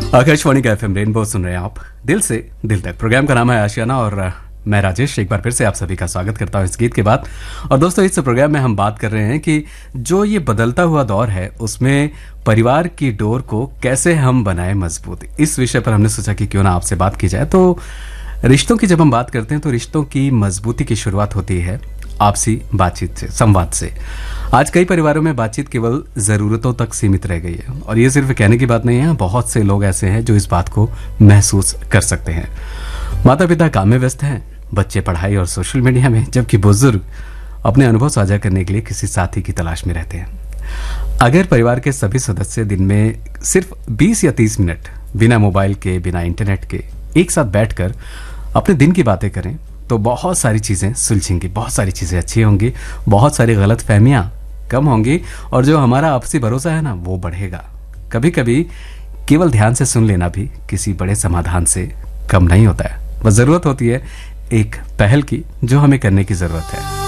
आकाशवाणी का FM rainbow सुन रहे हैं आप दिल से दिल तक। प्रोग्राम का नाम है आशियाना और मैं राजेश एक बार फिर से आप सभी का स्वागत करता हूं इस गीत के बाद। और दोस्तों, इस प्रोग्राम में हम बात कर रहे हैं कि जो ये बदलता हुआ दौर है उसमें परिवार की डोर को कैसे हम बनाए मजबूत। इस विषय पर हमने सोचा कि क्यों ना आपसे बात की जाए। तो रिश्तों की जब हम बात करते हैं तो रिश्तों की मजबूती की शुरुआत होती है आपसी बातचीत से, संवाद से। आज कई परिवारों में बातचीत केवल ज़रूरतों तक सीमित रह गई है और ये सिर्फ कहने की बात नहीं है। बहुत से लोग ऐसे हैं जो इस बात को महसूस कर सकते हैं। माता पिता काम में व्यस्त हैं, बच्चे पढ़ाई और सोशल मीडिया में, जबकि बुजुर्ग अपने अनुभव साझा करने के लिए किसी साथी की तलाश में रहते हैं। अगर परिवार के सभी सदस्य दिन में सिर्फ 20 या 30 मिनट बिना मोबाइल के, बिना इंटरनेट के एक साथ बैठकर अपने दिन की बातें करें तो बहुत सारी चीज़ें सुलझेंगी, बहुत सारी चीज़ें अच्छी होंगी, बहुत सारी गलत फहमियाँ कम होंगी और जो हमारा आपसी भरोसा है ना वो बढ़ेगा। कभी कभी केवल ध्यान से सुन लेना भी किसी बड़े समाधान से कम नहीं होता है। बस ज़रूरत होती है एक पहल की, जो हमें करने की ज़रूरत है।